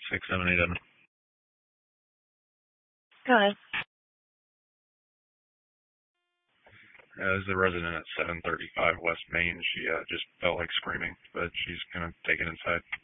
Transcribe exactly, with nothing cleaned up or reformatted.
Six, seven, eight, seven. Go ahead. Uh, there's a resident at seven thirty-five West Main. She uh, just felt like screaming, but she's going to take it inside.